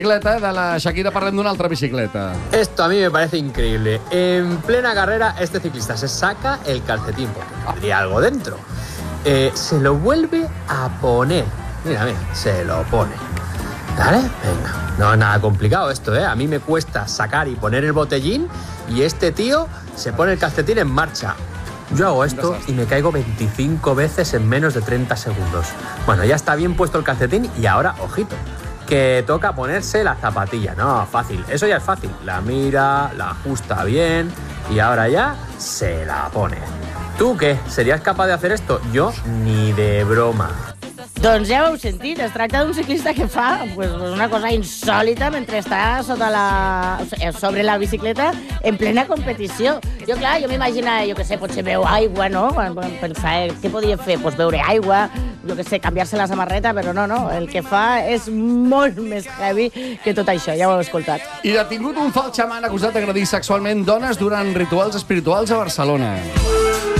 Bicicleta de la Shakira, parlem d'una altra bicicleta. Esto a mí me parece increíble. En plena carrera, este ciclista se saca el calcetín porque tendría algo dentro. Se lo vuelve a poner. Mira, se lo pone. ¿Vale? Venga. No es nada complicado esto, ¿eh? A mí me cuesta sacar y poner el botellín y este tío se pone el calcetín en marcha. Yo hago esto y me caigo 25 veces en menos de 30 segundos. Bueno, ya está bien puesto el calcetín y ahora, ojito, que toca ponerse la zapatilla. No, fácil, eso ya es fácil. La mira, la ajusta bien y ahora ya se la pone. ¿Tú qué? ¿Serías capaz de hacer esto? Yo ni de broma. Doncs ja ho heu sentit, es tracta d'un ciclista que fa una cosa insòlita mentre està sobre la bicicleta en plena competició. Jo m'imagina, jo què sé, potser veu aigua, no? Pensar, què podia fer? Pues beure aigua, jo què sé, canviar-se la samarreta, però no, el que fa és molt més heavy que tot això, ja ho heu escoltat. I detingut un fals xaman acusat d'agredir sexualment dones durant rituals espirituals a Barcelona.